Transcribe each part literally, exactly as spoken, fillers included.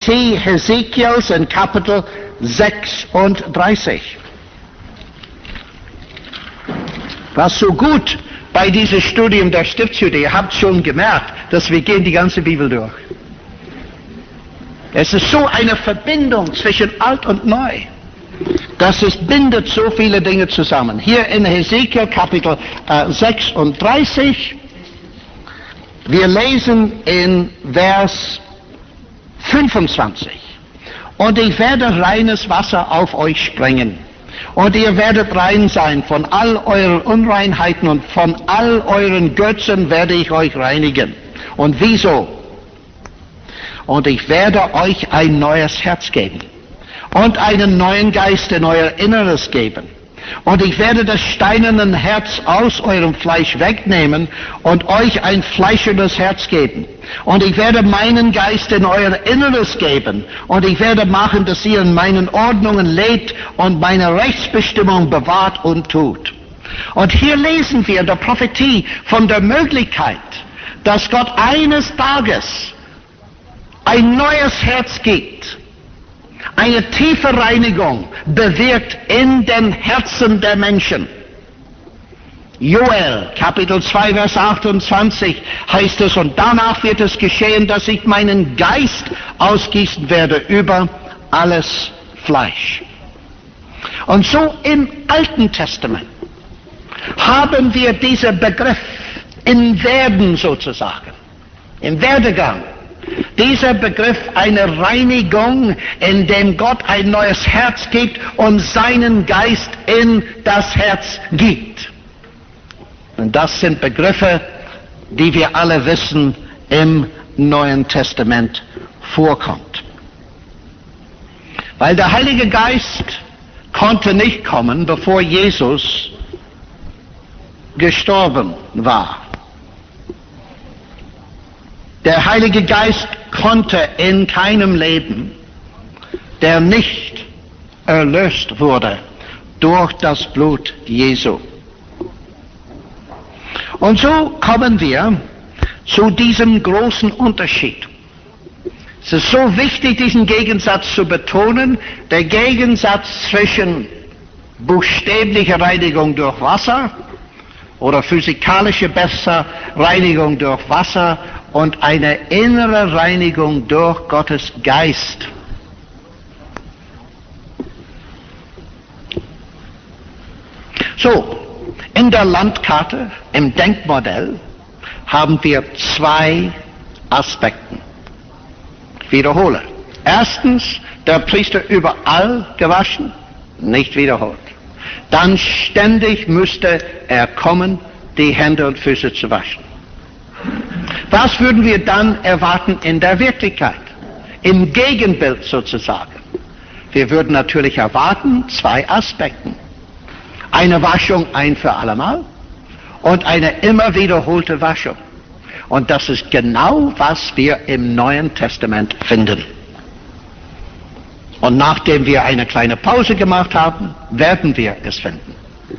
Prophetie Hesekiels in Kapitel sechsunddreißig. Was so gut bei diesem Studium der Stiftshütte, ihr habt schon gemerkt, dass wir gehen die ganze Bibel durch. Es ist so eine Verbindung zwischen Alt und Neu. Das es bindet so viele Dinge zusammen. Hier in Hesekiel Kapitel äh, sechsunddreißig, wir lesen in Vers fünfundzwanzig. Und ich werde reines Wasser auf euch sprengen. Und ihr werdet rein sein von all euren Unreinheiten und von all euren Götzen werde ich euch reinigen. Und wieso? Und ich werde euch ein neues Herz geben und einen neuen Geist in euer Inneres geben. Und ich werde das steinerne Herz aus eurem Fleisch wegnehmen und euch ein fleischernes Herz geben. Und ich werde meinen Geist in euer Inneres geben. Und ich werde machen, dass ihr in meinen Ordnungen lebt und meine Rechtsbestimmung bewahrt und tut. Und hier lesen wir in der Prophetie von der Möglichkeit, dass Gott eines Tages ein neues Herz gibt. Eine tiefe Reinigung bewirkt in den Herzen der Menschen. Joel, Kapitel zwei, Vers achtundzwanzig heißt es, und danach wird es geschehen, dass ich meinen Geist ausgießen werde über alles Fleisch. Und so im Alten Testament haben wir diesen Begriff im Werden sozusagen, im Werdegang. Dieser Begriff eine Reinigung, in dem Gott ein neues Herz gibt und seinen Geist in das Herz gibt. Und das sind Begriffe, die wir alle wissen, im Neuen Testament vorkommt. Weil der Heilige Geist konnte nicht kommen, bevor Jesus gestorben war. Der Heilige Geist konnte in keinem Leben, der nicht erlöst wurde durch das Blut Jesu. Und so kommen wir zu diesem großen Unterschied. Es ist so wichtig, diesen Gegensatz zu betonen, der Gegensatz zwischen buchstäblicher Reinigung durch Wasser oder physikalische besser Reinigung durch Wasser und eine innere Reinigung durch Gottes Geist. So, in der Landkarte, im Denkmodell, haben wir zwei Aspekte. Ich wiederhole. Erstens, der Priester überall gewaschen, nicht wiederholt. Dann ständig müsste er kommen, die Hände und Füße zu waschen. Was würden wir dann erwarten in der Wirklichkeit? Im Gegenbild sozusagen. Wir würden natürlich erwarten zwei Aspekte. Eine Waschung ein für allemal und eine immer wiederholte Waschung. Und das ist genau, was wir im Neuen Testament finden. Und nachdem wir eine kleine Pause gemacht haben, werden wir es finden.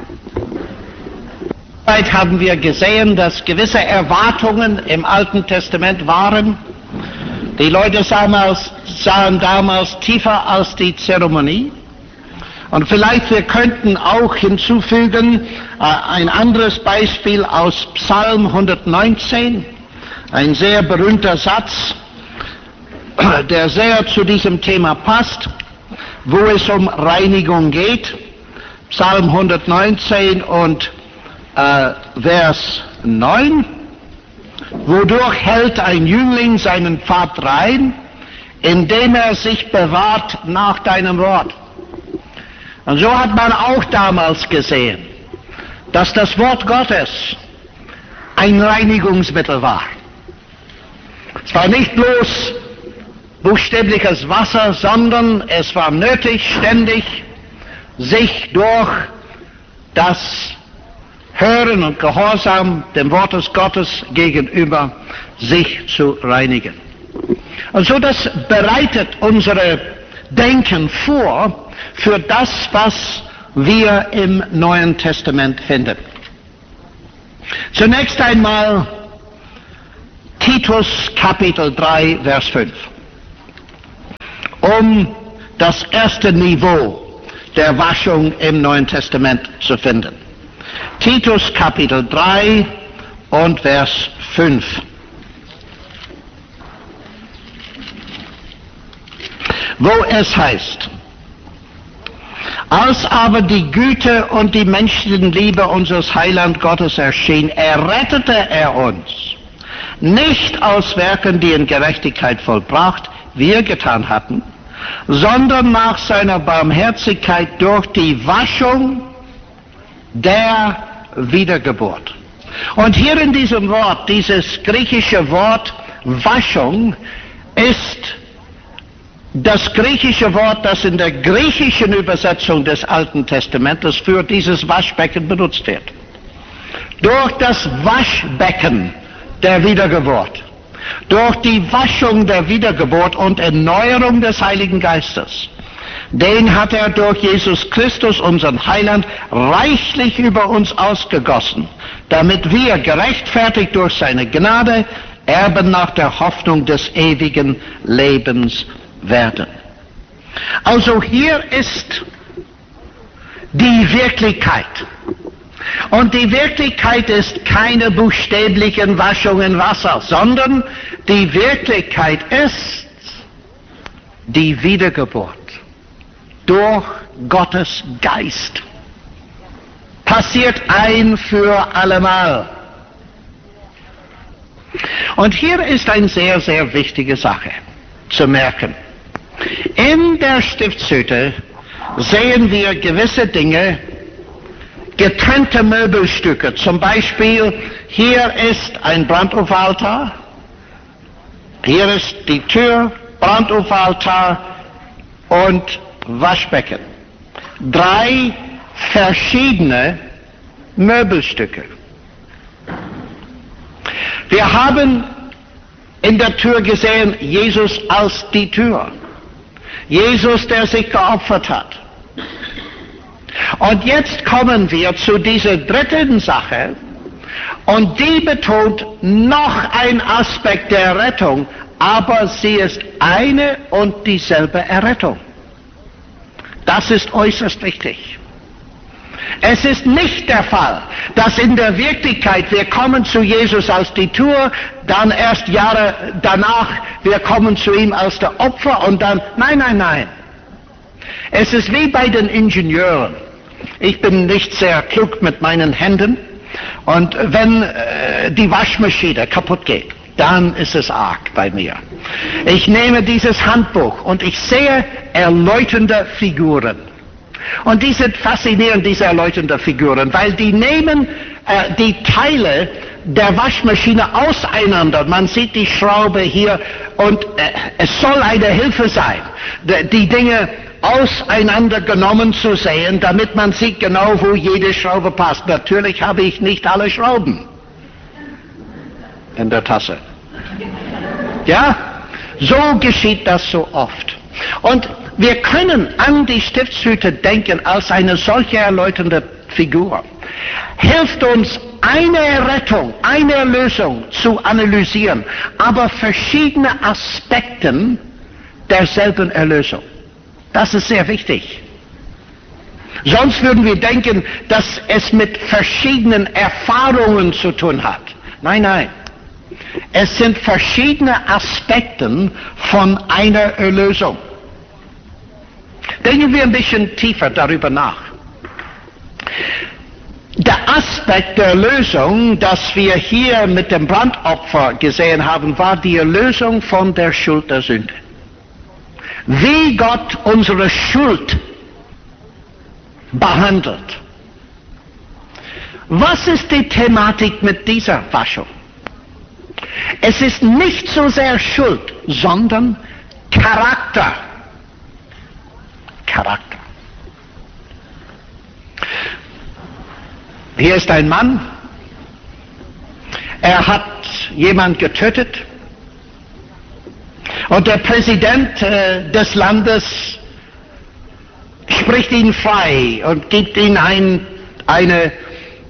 Soweit haben wir gesehen, dass gewisse Erwartungen im Alten Testament waren. Die Leute damals, sahen damals tiefer als die Zeremonie. Und vielleicht wir könnten auch hinzufügen äh, ein anderes Beispiel aus Psalm hundertneunzehn, ein sehr berühmter Satz, der sehr zu diesem Thema passt, wo es um Reinigung geht. Psalm hundertneunzehn und äh, Vers neun. Wodurch hält ein Jüngling seinen Pfad rein, indem er sich bewahrt nach deinem Wort. Und so hat man auch damals gesehen, dass das Wort Gottes ein Reinigungsmittel war. Es war nicht bloß buchstäbliches Wasser, sondern es war nötig, ständig sich durch das Hören und Gehorsam dem Wort Gottes gegenüber sich zu reinigen. Und so das bereitet unsere Denken vor für das, was wir im Neuen Testament finden. Zunächst einmal Titus Kapitel drei, Vers fünf. um das erste Niveau der Waschung im Neuen Testament zu finden. Titus Kapitel drei und Vers fünf. Wo es heißt: Als aber die Güte und die Menschenliebe unseres Heiland Gottes erschien, errettete er uns, nicht aus Werken, die in Gerechtigkeit vollbracht wir getan hatten, sondern nach seiner Barmherzigkeit durch die Waschung der Wiedergeburt. Und hier in diesem Wort, dieses griechische Wort Waschung, ist das griechische Wort, das in der griechischen Übersetzung des Alten Testamentes für dieses Waschbecken benutzt wird. Durch das Waschbecken der Wiedergeburt, durch die Waschung der Wiedergeburt und Erneuerung des Heiligen Geistes, den hat er durch Jesus Christus, unseren Heiland, reichlich über uns ausgegossen, damit wir, gerechtfertigt durch seine Gnade, Erben nach der Hoffnung des ewigen Lebens werden. Also hier ist die Wirklichkeit. Und die Wirklichkeit ist keine buchstäblichen Waschung in Wasser, sondern die Wirklichkeit ist die Wiedergeburt durch Gottes Geist. Passiert ein für allemal. Und hier ist eine sehr, sehr wichtige Sache zu merken. In der Stiftshütte sehen wir gewisse Dinge, getrennte Möbelstücke. Zum Beispiel, hier ist ein Brandopferaltar, hier ist die Tür, Brandopferaltar und Waschbecken. Drei verschiedene Möbelstücke. Wir haben in der Tür gesehen, Jesus als die Tür. Jesus, der sich geopfert hat. Und jetzt kommen wir zu dieser dritten Sache, und die betont noch einen Aspekt der Rettung, aber sie ist eine und dieselbe Errettung. Das ist äußerst wichtig. Es ist nicht der Fall, dass in der Wirklichkeit wir kommen zu Jesus als die Tür, dann erst Jahre danach wir kommen zu ihm als der Opfer und dann, nein, nein, nein. Es ist wie bei den Ingenieuren. Ich bin nicht sehr klug mit meinen Händen, und wenn äh, die Waschmaschine kaputt geht, dann ist es arg bei mir. Ich nehme dieses Handbuch und ich sehe erläuternde Figuren. Und die sind faszinierend, diese erläuternden Figuren, weil die nehmen äh, die Teile der Waschmaschine auseinander. Man sieht die Schraube hier, und äh, es soll eine Hilfe sein, die Dinge auseinandergenommen zu sehen, damit man sieht genau, wo jede Schraube passt. Natürlich habe ich nicht alle Schrauben in der Tasse. Ja, so geschieht das so oft. Und wir können an die Stiftshütte denken als eine solche erläuternde Figur. Hilft uns, eine Errettung, eine Erlösung zu analysieren, aber verschiedene Aspekte derselben Erlösung. Das ist sehr wichtig. Sonst würden wir denken, dass es mit verschiedenen Erfahrungen zu tun hat. Nein, nein. Es sind verschiedene Aspekte von einer Erlösung. Denken wir ein bisschen tiefer darüber nach. Der Aspekt der Erlösung, das wir hier mit dem Brandopfer gesehen haben, war die Erlösung von der Schuld der Sünde. Wie Gott unsere Schuld behandelt. Was ist die Thematik mit dieser Waschung? Es ist nicht so sehr Schuld, sondern Charakter. Charakter. Hier ist ein Mann, er hat jemand getötet, und der Präsident äh, des Landes spricht ihn frei und gibt ihm ein, eine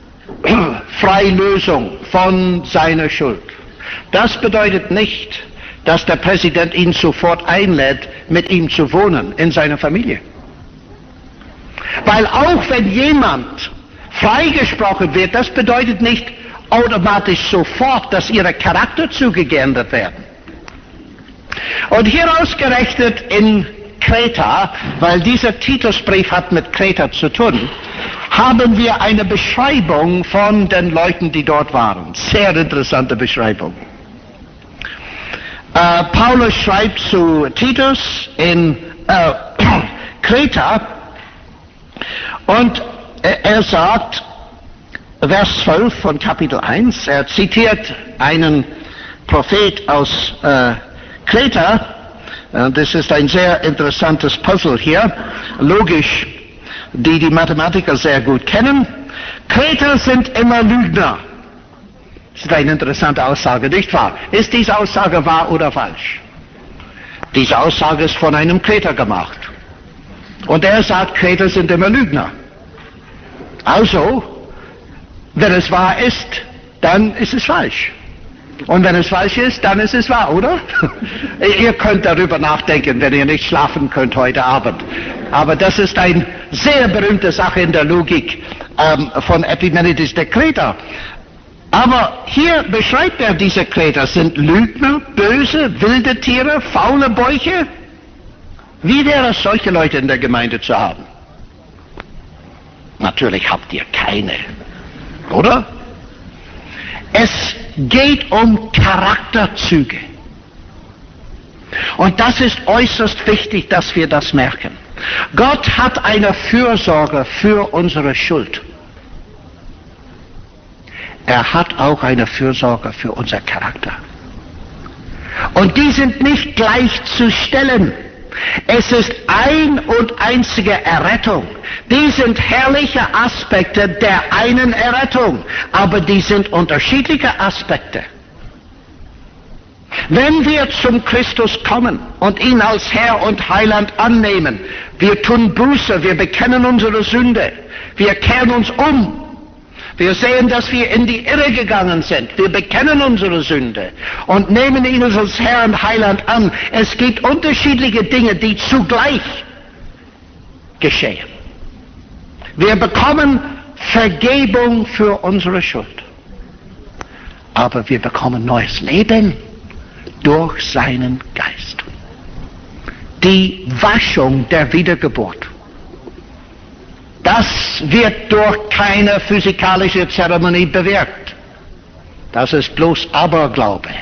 Freilösung von seiner Schuld. Das bedeutet nicht, dass der Präsident ihn sofort einlädt, mit ihm zu wohnen in seiner Familie. Weil auch wenn jemand freigesprochen wird, das bedeutet nicht automatisch sofort, dass ihre Charakterzüge geändert werden. Und hier ausgerechnet in Kreta, weil dieser Titusbrief hat mit Kreta zu tun, haben wir eine Beschreibung von den Leuten, die dort waren. Sehr interessante Beschreibung. Äh, Paulus schreibt zu Titus in äh, Kreta und er sagt, Vers zwölf von Kapitel eins, er zitiert einen Prophet aus äh, Kreta. Das ist ein sehr interessantes Puzzle hier, logisch, die die Mathematiker sehr gut kennen. Kreter sind immer Lügner. Das ist eine interessante Aussage, nicht wahr? Ist diese Aussage wahr oder falsch? Diese Aussage ist von einem Kreter gemacht. Und er sagt, Kreter sind immer Lügner. Also, wenn es wahr ist, dann ist es falsch. Und wenn es falsch ist, dann ist es wahr, oder? Ihr könnt darüber nachdenken, wenn ihr nicht schlafen könnt heute Abend. Aber das ist eine sehr berühmte Sache in der Logik ähm, von Epimenides der Kreter. Aber hier beschreibt er diese Kreter, sind Lügner, böse, wilde Tiere, faule Bäuche. Wie wäre es, solche Leute in der Gemeinde zu haben? Natürlich habt ihr keine, oder? Es geht um Charakterzüge. Und das ist äußerst wichtig, dass wir das merken. Gott hat eine Fürsorge für unsere Schuld. Er hat auch eine Fürsorge für unser Charakter. Und die sind nicht gleichzustellen. Es ist ein und einzige Errettung. Die sind herrliche Aspekte der einen Errettung, aber die sind unterschiedliche Aspekte. Wenn wir zum Christus kommen und ihn als Herr und Heiland annehmen, wir tun Buße, wir bekennen unsere Sünde, wir kehren uns um, wir sehen, dass wir in die Irre gegangen sind, wir bekennen unsere Sünde und nehmen ihn als Herr und Heiland an. Es gibt unterschiedliche Dinge, die zugleich geschehen. Wir bekommen Vergebung für unsere Schuld, aber wir bekommen neues Leben durch seinen Geist. Die Waschung der Wiedergeburt. Das wird durch keine physikalische Zeremonie bewirkt. Das ist bloß Aberglaube.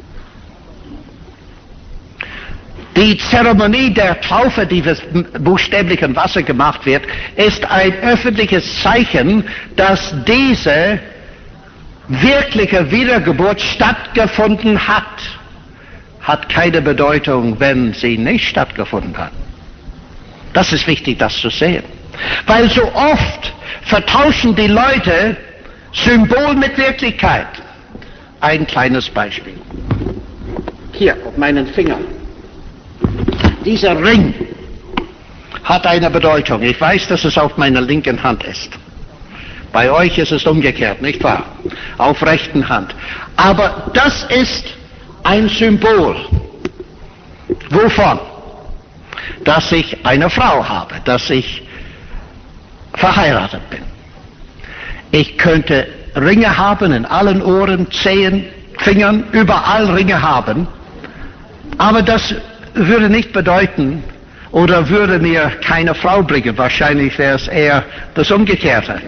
Die Zeremonie der Taufe, die buchstäblich in Wasser gemacht wird, ist ein öffentliches Zeichen, dass diese wirkliche Wiedergeburt stattgefunden hat. Hat keine Bedeutung, wenn sie nicht stattgefunden hat. Das ist wichtig, das zu sehen. Weil so oft vertauschen die Leute Symbol mit Wirklichkeit. Ein kleines Beispiel. Hier, auf meinen Finger. Dieser Ring hat eine Bedeutung. Ich weiß, dass es auf meiner linken Hand ist. Bei euch ist es umgekehrt, nicht wahr? Auf rechten Hand. Aber das ist ein Symbol. Wovon? Dass ich eine Frau habe, dass ich verheiratet bin. Ich könnte Ringe haben in allen Ohren, Zehen, Fingern, überall Ringe haben, aber das würde nicht bedeuten oder würde mir keine Frau bringen. Wahrscheinlich wäre es eher das Umgekehrte.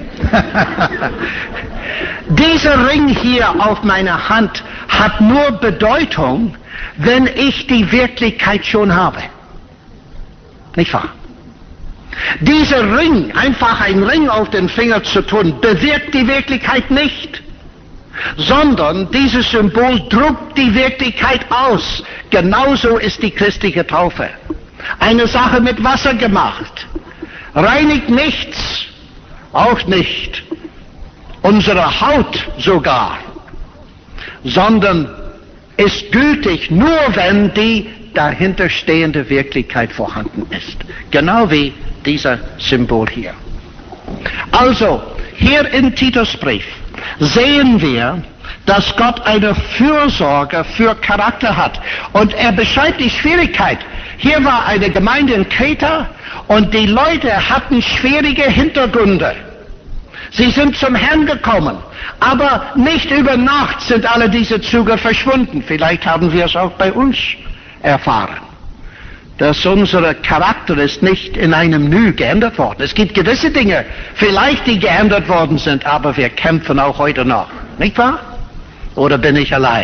Dieser Ring hier auf meiner Hand hat nur Bedeutung, wenn ich die Wirklichkeit schon habe. Nicht wahr? Dieser Ring, einfach ein Ring auf den Finger zu tun, bewirkt die Wirklichkeit nicht, sondern dieses Symbol drückt die Wirklichkeit aus. Genauso ist die christliche Taufe. Eine Sache mit Wasser gemacht, reinigt nichts, auch nicht unsere Haut sogar, sondern ist gültig nur, wenn die dahinterstehende Wirklichkeit vorhanden ist. Genau wie dieser Symbol hier. Also, hier im Titusbrief sehen wir, dass Gott eine Fürsorge für Charakter hat. Und er beschreibt die Schwierigkeit. Hier war eine Gemeinde in Kreta und die Leute hatten schwierige Hintergründe. Sie sind zum Herrn gekommen, aber nicht über Nacht sind alle diese Züge verschwunden. Vielleicht haben wir es auch bei uns erfahren, dass unser Charakter ist nicht in einem Nu geändert worden. Es gibt gewisse Dinge, vielleicht die geändert worden sind, aber wir kämpfen auch heute noch. Nicht wahr? Oder bin ich allein?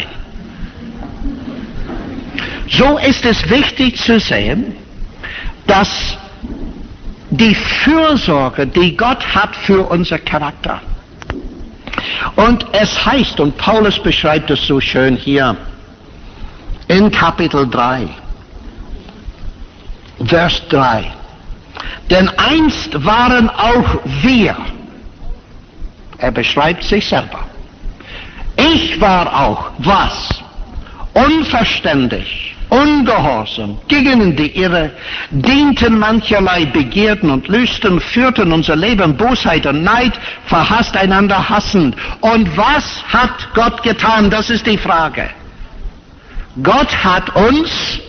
So ist es wichtig zu sehen, dass die Fürsorge, die Gott hat für unser Charakter. Und es heißt, und Paulus beschreibt es so schön hier in Kapitel drei, Vers drei. Denn einst waren auch wir, er beschreibt sich selber, ich war auch, was? Unverständig, ungehorsam, gingen die Irre, dienten mancherlei Begierden und Lüsten, führten unser Leben Bosheit und Neid, verhasst einander hassend. Und was hat Gott getan? Das ist die Frage. Gott hat uns,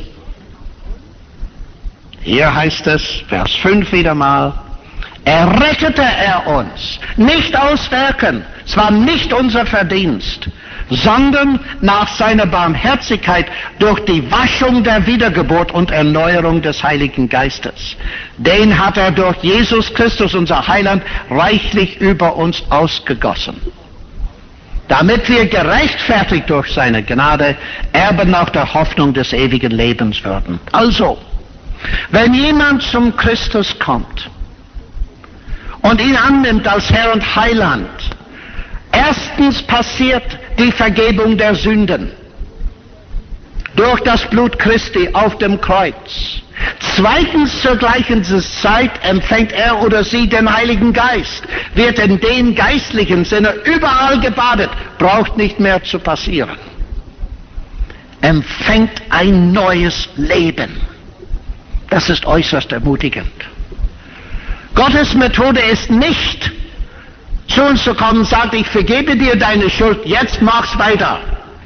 hier heißt es, Vers fünf wieder mal, errettete er uns, nicht aus Werken, es war nicht unser Verdienst, sondern nach seiner Barmherzigkeit durch die Waschung der Wiedergeburt und Erneuerung des Heiligen Geistes. Den hat er durch Jesus Christus, unser Heiland, reichlich über uns ausgegossen, damit wir gerechtfertigt durch seine Gnade Erben nach der Hoffnung des ewigen Lebens würden. Also, wenn jemand zum Christus kommt und ihn annimmt als Herr und Heiland, erstens passiert die Vergebung der Sünden durch das Blut Christi auf dem Kreuz. Zweitens, zur gleichen Zeit empfängt er oder sie den Heiligen Geist, wird in den geistlichen Sinne überall gebadet, braucht nicht mehr zu passieren. Empfängt ein neues Leben. Das ist äußerst ermutigend. Gottes Methode ist nicht, zu uns zu kommen und sagt, ich vergebe dir deine Schuld, jetzt mach's weiter.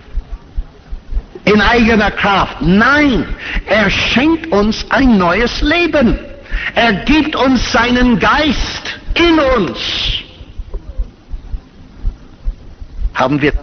In eigener Kraft. Nein, er schenkt uns ein neues Leben. Er gibt uns seinen Geist in uns. Haben wir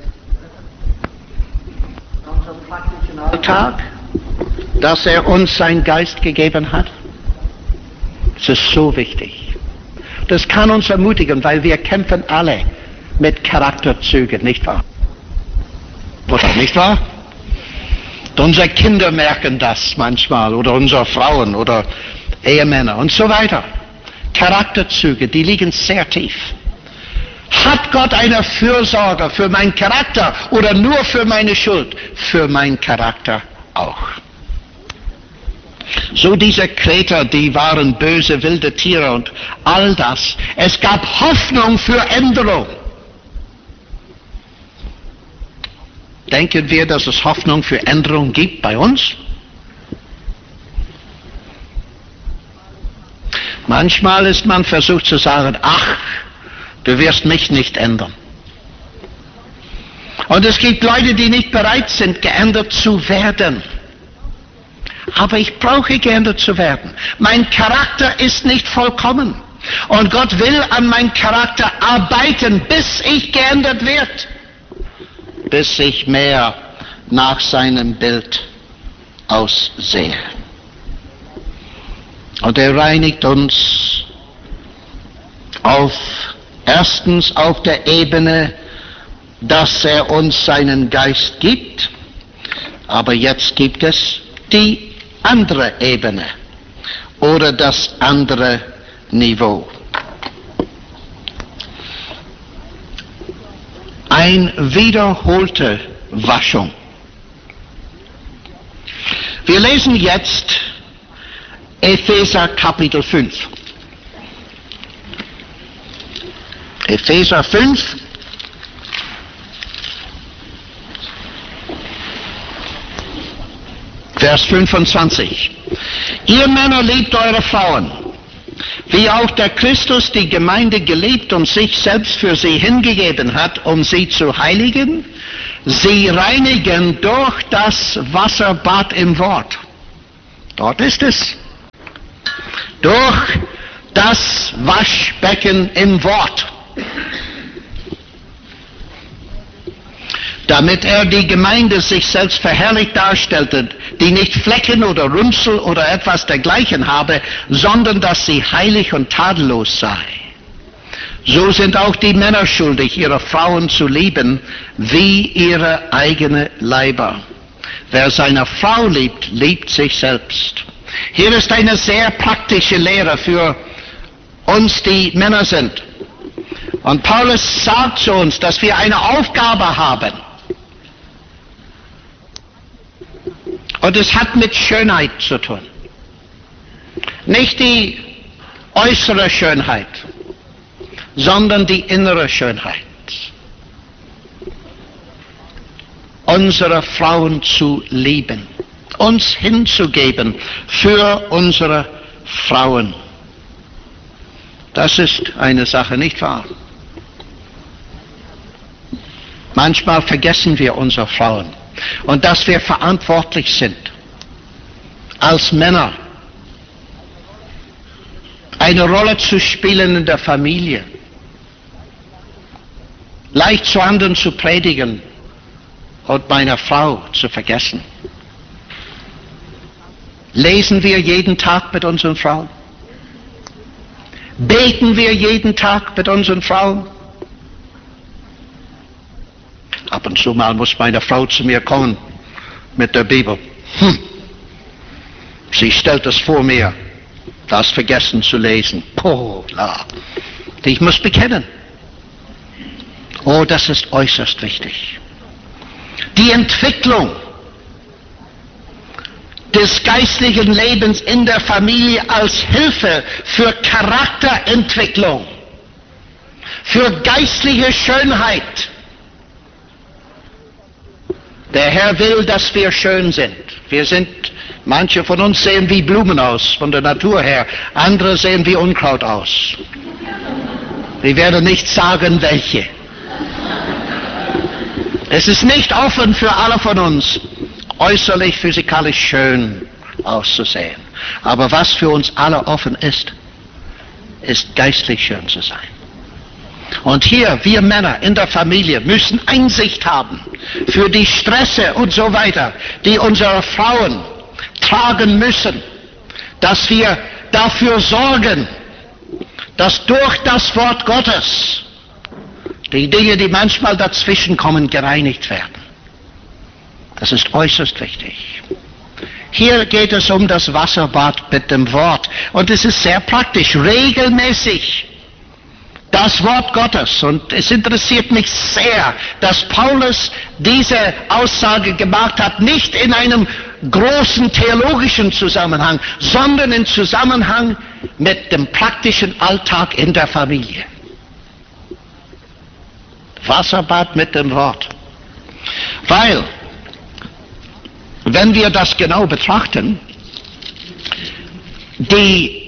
in unserem praktischen Alltag, dass er uns seinen Geist gegeben hat? Das ist so wichtig. Das kann uns ermutigen, weil wir kämpfen alle mit Charakterzügen, nicht wahr? Oder nicht wahr? Unsere Kinder merken das manchmal, oder unsere Frauen oder Ehemänner und so weiter. Charakterzüge, die liegen sehr tief. Hat Gott eine Fürsorge für meinen Charakter oder nur für meine Schuld? Für meinen Charakter auch. So diese Kreter, die waren böse, wilde Tiere und all das. Es gab Hoffnung für Änderung. Denken wir, dass es Hoffnung für Änderung gibt bei uns? Manchmal ist man versucht zu sagen, ach, du wirst mich nicht ändern. Und es gibt Leute, die nicht bereit sind, geändert zu werden. Aber ich brauche geändert zu werden. Mein Charakter ist nicht vollkommen. Und Gott will an meinem Charakter arbeiten, bis ich geändert werde. Bis ich mehr nach seinem Bild aussehe. Und er reinigt uns auf, erstens auf der Ebene, dass er uns seinen Geist gibt. Aber jetzt gibt es die andere Ebene oder das andere Niveau. Eine wiederholte Waschung. Wir lesen jetzt Epheser Kapitel fünf. Epheser fünf. Vers fünfundzwanzig. Ihr Männer liebt eure Frauen, wie auch der Christus die Gemeinde geliebt und sich selbst für sie hingegeben hat, um sie zu heiligen, sie reinigen durch das Wasserbad im Wort. Dort ist es. Durch das Waschbecken im Wort. Damit er die Gemeinde sich selbst verherrlicht darstellte, die nicht Flecken oder Runzel oder etwas dergleichen habe, sondern dass sie heilig und tadellos sei. So sind auch die Männer schuldig, ihre Frauen zu lieben, wie ihre eigene Leiber. Wer seine Frau liebt, liebt sich selbst. Hier ist eine sehr praktische Lehre für uns, die Männer sind. Und Paulus sagt zu uns, dass wir eine Aufgabe haben. Und es hat mit Schönheit zu tun. Nicht die äußere Schönheit, sondern die innere Schönheit. Unsere Frauen zu lieben, uns hinzugeben für unsere Frauen. Das ist eine Sache, nicht wahr? Manchmal vergessen wir unsere Frauen und dass wir verantwortlich sind, als Männer eine Rolle zu spielen in der Familie, leicht zu anderen zu predigen und meine Frau zu vergessen. Lesen wir jeden Tag mit unseren Frauen? Beten wir jeden Tag mit unseren Frauen? Ab und zu mal muss meine Frau zu mir kommen mit der Bibel. Hm. Sie stellt es vor mir, das vergessen zu lesen. Oh, la. Ich muss bekennen. Oh, das ist äußerst wichtig. Die Entwicklung des geistlichen Lebens in der Familie als Hilfe für Charakterentwicklung, für geistliche Schönheit. Der Herr will, dass wir schön sind. Wir sind, manche von uns sehen wie Blumen aus, von der Natur her. Andere sehen wie Unkraut aus. Wir werden nicht sagen, welche. Es ist nicht offen für alle von uns, äußerlich physikalisch schön auszusehen. Aber was für uns alle offen ist, ist geistlich schön zu sein. Und hier, wir Männer in der Familie müssen Einsicht haben für die Stresse und so weiter, die unsere Frauen tragen müssen, dass wir dafür sorgen, dass durch das Wort Gottes die Dinge, die manchmal dazwischen kommen, gereinigt werden. Das ist äußerst wichtig. Hier geht es um das Wasserbad mit dem Wort. Und es ist sehr praktisch, regelmäßig das Wort Gottes. Und es interessiert mich sehr, dass Paulus diese Aussage gemacht hat, nicht in einem großen theologischen Zusammenhang, sondern im Zusammenhang mit dem praktischen Alltag in der Familie. Wasserbad mit dem Wort. Weil, wenn wir das genau betrachten, die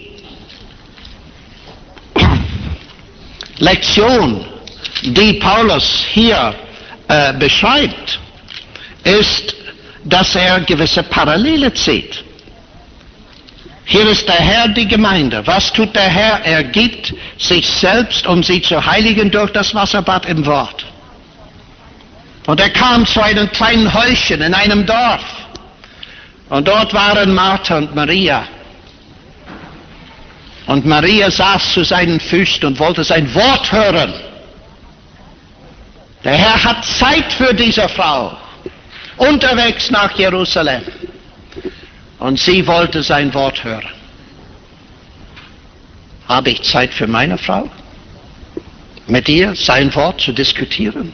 Lektion, die Paulus hier äh, beschreibt, ist, dass er gewisse Parallele zieht. Hier ist der Herr die Gemeinde. Was tut der Herr? Er gibt sich selbst, um sie zu heiligen durch das Wasserbad im Wort. Und er kam zu einem kleinen Häuschen in einem Dorf. Und dort waren Martha und Maria. Und Maria saß zu seinen Füßen und wollte sein Wort hören. Der Herr hat Zeit für diese Frau, unterwegs nach Jerusalem. Und sie wollte sein Wort hören. Habe ich Zeit für meine Frau, mit ihr sein Wort zu diskutieren?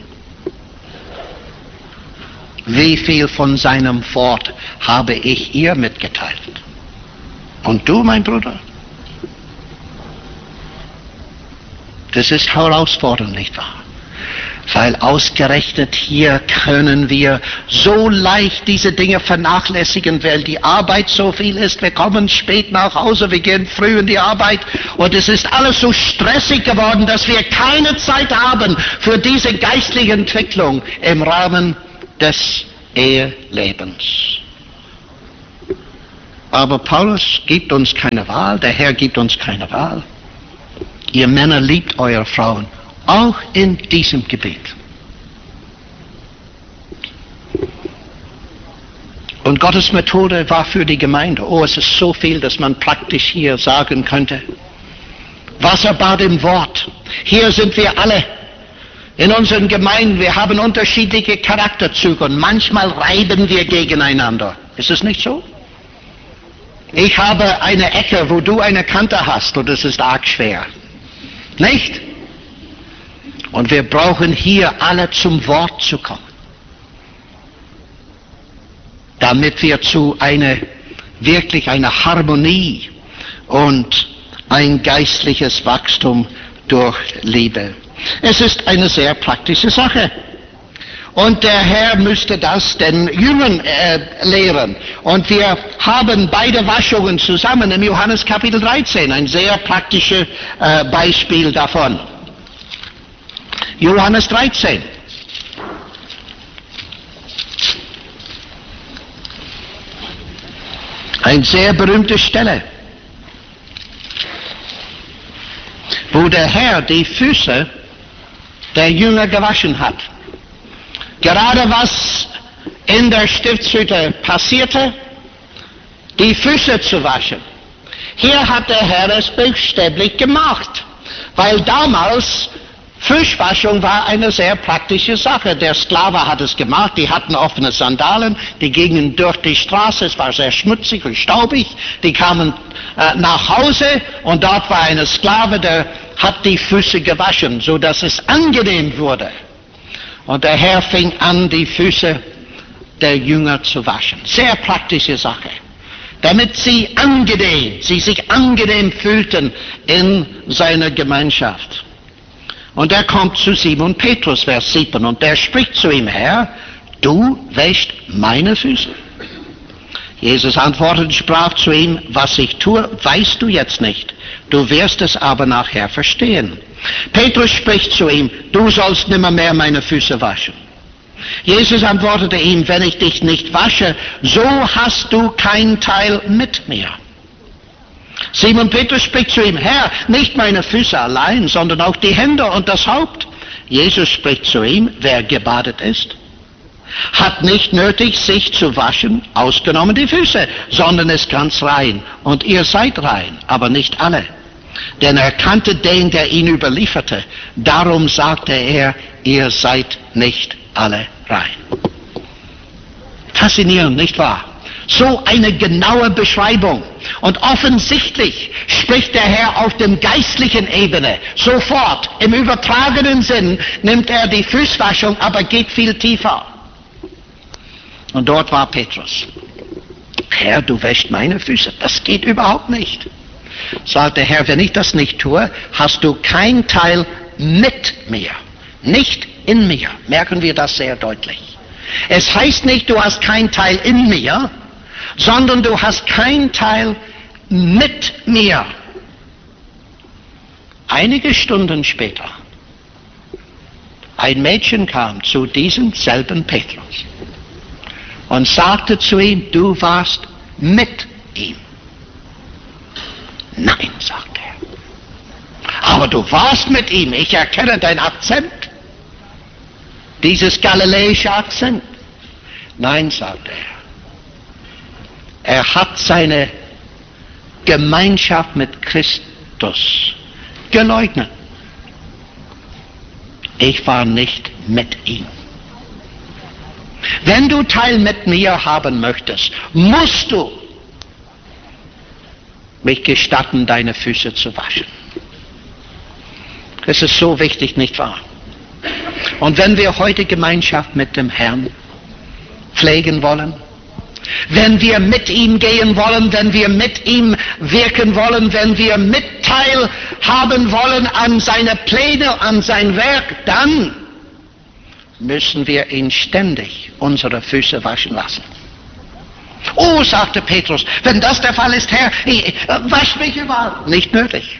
Wie viel von seinem Wort habe ich ihr mitgeteilt? Und du, mein Bruder? Das ist herausfordernd, nicht wahr? Weil ausgerechnet hier können wir so leicht diese Dinge vernachlässigen, weil die Arbeit so viel ist. Wir kommen spät nach Hause, wir gehen früh in die Arbeit und es ist alles so stressig geworden, dass wir keine Zeit haben für diese geistliche Entwicklung im Rahmen des Ehelebens. Aber Paulus gibt uns keine Wahl, der Herr gibt uns keine Wahl. Ihr Männer liebt eure Frauen, auch in diesem Gebiet. Und Gottes Methode war für die Gemeinde. Oh, es ist so viel, dass man praktisch hier sagen könnte. Wasserbad im Wort. Hier sind wir alle in unseren Gemeinden. Wir haben unterschiedliche Charakterzüge und manchmal reiben wir gegeneinander. Ist es nicht so? Ich habe eine Ecke, wo du eine Kante hast und es ist arg schwer. Nicht? Und wir brauchen hier alle zum Wort zu kommen, damit wir zu einer, wirklich einer Harmonie und ein geistliches Wachstum durch Liebe. Es ist eine sehr praktische Sache. Und der Herr müsste das den Jüngern äh, lehren. Und wir haben beide Waschungen zusammen im Johannes Kapitel dreizehn, ein sehr praktisches äh, Beispiel davon. Johannes dreizehn. Eine sehr berühmte Stelle, wo der Herr die Füße der Jünger gewaschen hat. Gerade was in der Stiftshütte passierte, die Füße zu waschen. Hier hat der Herr es buchstäblich gemacht, weil damals Fußwaschung war eine sehr praktische Sache. Der Sklave hat es gemacht, die hatten offene Sandalen, die gingen durch die Straße, es war sehr schmutzig und staubig, die kamen äh, nach Hause und dort war ein Sklave, der hat die Füße gewaschen, so dass es angenehm wurde. Und der Herr fing an, die Füße der Jünger zu waschen. Sehr praktische Sache. Damit sie angenehm, sie sich angenehm fühlten in seiner Gemeinschaft. Und er kommt zu Simon Petrus, Vers sieben, und der spricht zu ihm, Herr, du wäschst meine Füße. Jesus antwortete und sprach zu ihm, was ich tue, weißt du jetzt nicht. Du wirst es aber nachher verstehen. Petrus spricht zu ihm, du sollst nimmermehr meine Füße waschen. Jesus antwortete ihm, wenn ich dich nicht wasche, so hast du keinen Teil mit mir. Simon Petrus spricht zu ihm, Herr, nicht meine Füße allein, sondern auch die Hände und das Haupt. Jesus spricht zu ihm, wer gebadet ist, hat nicht nötig, sich zu waschen, ausgenommen die Füße, sondern ist ganz rein. Und ihr seid rein, aber nicht alle. Denn er kannte den, der ihn überlieferte. Darum sagte er, ihr seid nicht alle rein. Faszinierend, nicht wahr? So eine genaue Beschreibung. Und offensichtlich spricht der Herr auf dem geistlichen Ebene. Sofort, im übertragenen Sinn, nimmt er die Fußwaschung, aber geht viel tiefer. Und dort war Petrus. Herr, du wäschst meine Füße. Das geht überhaupt nicht. Sagt der Herr, wenn ich das nicht tue, hast du kein Teil mit mir. Nicht in mir. Merken wir das sehr deutlich. Es heißt nicht, du hast kein Teil in mir, sondern du hast kein Teil mit mir. Einige Stunden später, ein Mädchen kam zu diesem selben Petrus und sagte zu ihm, du warst mit ihm. Nein, sagt er. Aber du warst mit ihm, ich erkenne deinen Akzent. Dieses galiläische Akzent. Nein, sagt er. Er hat seine Gemeinschaft mit Christus geleugnet. Ich war nicht mit ihm. Wenn du Teil mit mir haben möchtest, musst du mich gestatten, deine Füße zu waschen. Es ist so wichtig, nicht wahr? Und wenn wir heute Gemeinschaft mit dem Herrn pflegen wollen, wenn wir mit ihm gehen wollen, wenn wir mit ihm wirken wollen, wenn wir Mitteil haben wollen an seine Pläne, an sein Werk, dann müssen wir ihn ständig unsere Füße waschen lassen. Oh, sagte Petrus, wenn das der Fall ist, Herr, ich, äh, wasch mich überall. Nicht nötig.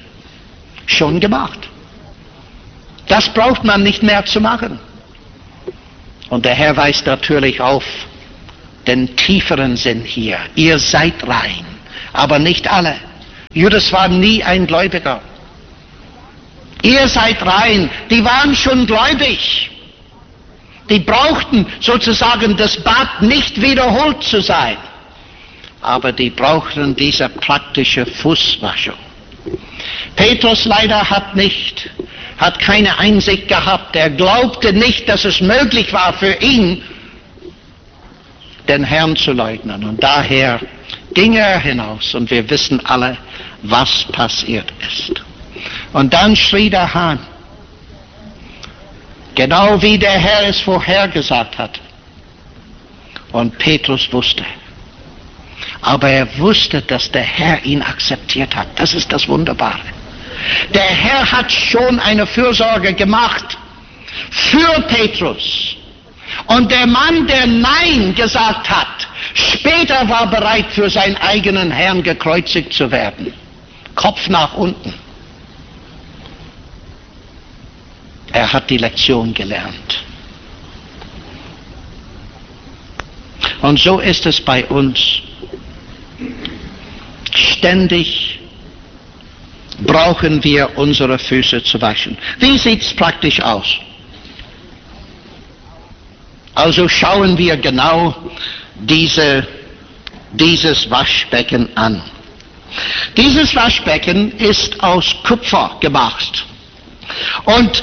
Schon gemacht. Das braucht man nicht mehr zu machen. Und der Herr weist natürlich auf den tieferen Sinn hier. Ihr seid rein, aber nicht alle. Judas war nie ein Gläubiger. Ihr seid rein, die waren schon gläubig. Die brauchten sozusagen das Bad nicht wiederholt zu sein. Aber die brauchten diese praktische Fußwaschung. Petrus leider hat nicht, hat keine Einsicht gehabt. Er glaubte nicht, dass es möglich war für ihn, den Herrn zu leugnen. Und daher ging er hinaus und wir wissen alle, was passiert ist. Und dann schrie der Hahn, genau wie der Herr es vorhergesagt hat. Und Petrus wusste. Aber er wusste, dass der Herr ihn akzeptiert hat. Das ist das Wunderbare. Der Herr hat schon eine Fürsorge gemacht für Petrus. Und der Mann, der Nein gesagt hat, später war bereit, für seinen eigenen Herrn gekreuzigt zu werden. Kopf nach unten. Er hat die Lektion gelernt. Und so ist es bei uns. Ständig brauchen wir unsere Füße zu waschen. Wie sieht es praktisch aus? Also schauen wir genau diese, dieses Waschbecken an. Dieses Waschbecken ist aus Kupfer gemacht und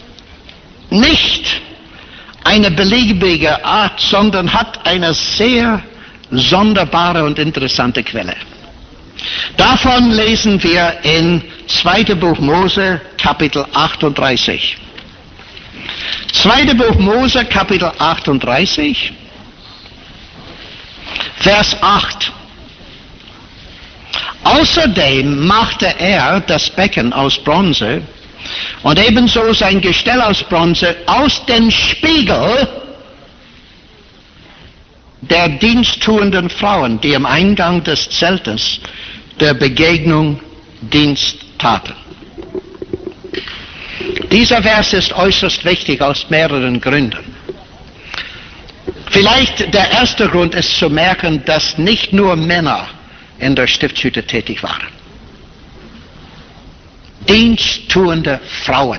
nicht eine beliebige Art, sondern hat eine sehr sonderbare und interessante Quelle. Davon lesen wir in zweiten Buch Mose, Kapitel achtunddreißig. zweiten Buch Mose, Kapitel achtunddreißig, Vers acht. Außerdem machte er das Becken aus Bronze und ebenso sein Gestell aus Bronze aus dem Spiegel der diensttuenden Frauen, die am Eingang des Zeltes der Begegnung Dienst taten. Dieser Vers ist äußerst wichtig aus mehreren Gründen. Vielleicht der erste Grund ist zu merken, dass nicht nur Männer in der Stiftshütte tätig waren. Diensttuende Frauen.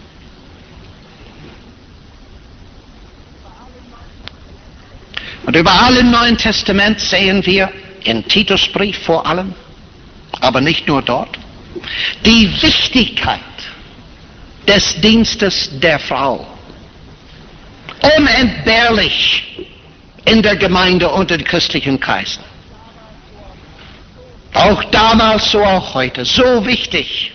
Und überall im Neuen Testament sehen wir, in Titusbrief vor allem, aber nicht nur dort, die Wichtigkeit des Dienstes der Frau. Unentbehrlich in der Gemeinde und in christlichen Kreisen. Auch damals, so auch heute. So wichtig.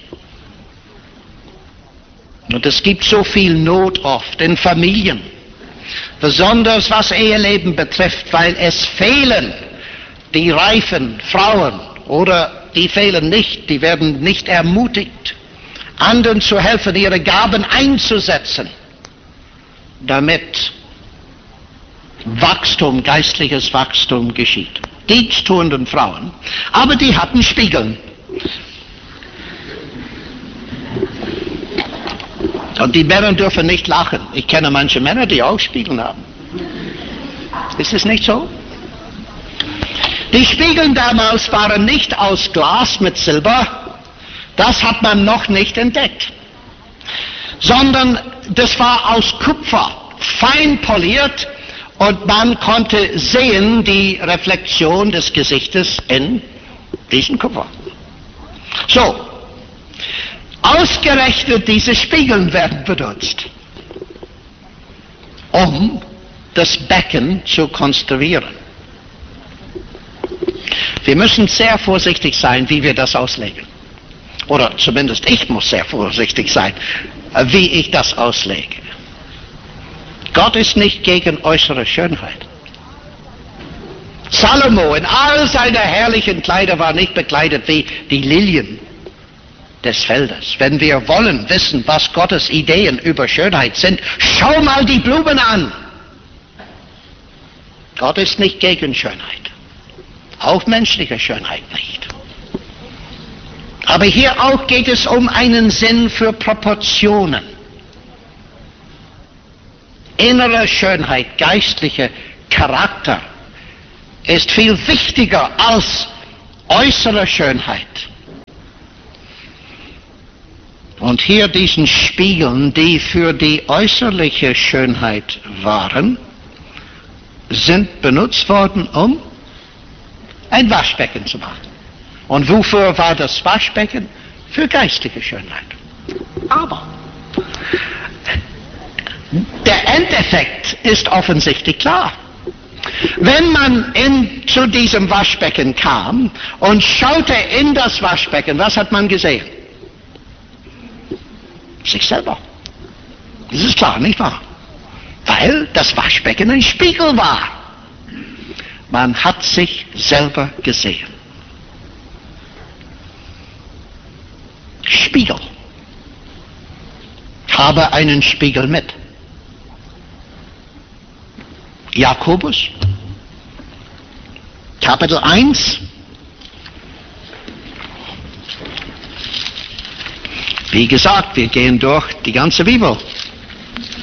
Und es gibt so viel Not oft in Familien. Besonders was Eheleben betrifft, weil es fehlen die reifen Frauen oder die fehlen nicht, die werden nicht ermutigt, anderen zu helfen, ihre Gaben einzusetzen, damit Wachstum, geistliches Wachstum geschieht. Diensttuenden Frauen, aber die hatten Spiegeln. Und die Männer dürfen nicht lachen. Ich kenne manche Männer, die auch Spiegel haben. Ist es nicht so? Die Spiegel damals waren nicht aus Glas mit Silber, das hat man noch nicht entdeckt, sondern das war aus Kupfer, fein poliert und man konnte sehen die Reflexion des Gesichtes in diesem Kupfer. So, ausgerechnet diese Spiegel werden benutzt, um das Becken zu konstruieren. Wir müssen sehr vorsichtig sein, wie wir das auslegen. Oder zumindest ich muss sehr vorsichtig sein, wie ich das auslege. Gott ist nicht gegen äußere Schönheit. Salomo in all seiner herrlichen Kleider war nicht bekleidet wie die Lilien des Feldes. Wenn wir wollen wissen, was Gottes Ideen über Schönheit sind, schau mal die Blumen an. Gott ist nicht gegen Schönheit. Auch menschliche Schönheit nicht. Aber hier auch geht es um einen Sinn für Proportionen. innere Schönheit, geistlicher Charakter ist viel wichtiger als äußere Schönheit. Und hier diesen Spiegeln, die für die äußerliche Schönheit waren, sind benutzt worden, um ein Waschbecken zu machen. Und wofür war das Waschbecken? Für geistliche Schönheit. Aber der Endeffekt ist offensichtlich klar. Wenn man in, zu diesem Waschbecken kam und schaute in das Waschbecken, was hat man gesehen? Sich selber. Das ist klar, nicht wahr? Weil das Waschbecken ein Spiegel war. Man hat sich selber gesehen. Spiegel. Habe einen Spiegel mit. Jakobus, Kapitel eins. Wie gesagt, wir gehen durch die ganze Bibel.